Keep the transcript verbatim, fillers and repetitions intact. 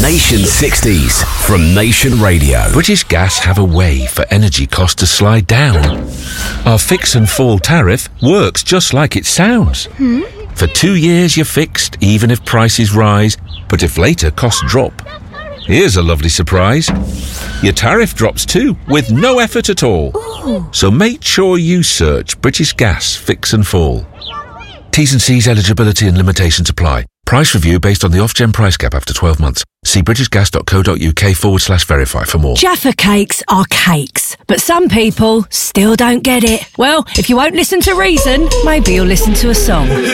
Nation sixties from Nation Radio. British Gas have a way for energy costs to slide down. Our fix and fall tariff works just like it sounds. Hmm? For two years you're fixed, even if prices rise, but if later costs drop. Here's a lovely surprise. Your tariff drops too, with no effort at all. Ooh. So make sure you search British Gas Fix and Fall. T's and C's, eligibility and limitations apply. Price review based on the off-gen price cap after twelve months. See britishgas.co.uk forward slash verify for more. Jaffa cakes are cakes, but some people still don't get it. Well, if you won't listen to reason, maybe you'll listen to a song.